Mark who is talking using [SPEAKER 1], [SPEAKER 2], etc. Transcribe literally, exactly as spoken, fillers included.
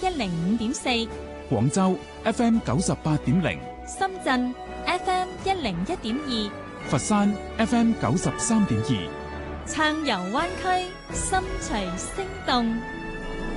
[SPEAKER 1] 一零五點四，
[SPEAKER 2] 廣州 F M 九十八點零，
[SPEAKER 1] 深圳 F M 一零一點二，
[SPEAKER 2] 佛山 F M 九十三點二，
[SPEAKER 1] 暢遊灣區，心隨聲動。